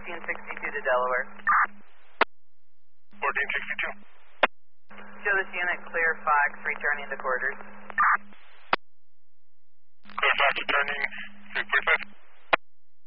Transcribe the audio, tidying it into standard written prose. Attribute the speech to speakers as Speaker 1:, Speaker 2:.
Speaker 1: 1462 to Delaware.
Speaker 2: 1462.
Speaker 1: Show this unit clear Fox, returning to quarters.
Speaker 2: Clear Fox, returning